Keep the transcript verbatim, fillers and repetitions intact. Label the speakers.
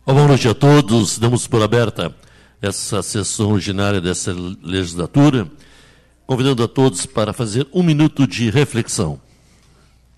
Speaker 1: Boa noite a todos. Damos por aberta essa sessão ordinária dessa legislatura, convidando a todos para fazer um minuto de reflexão.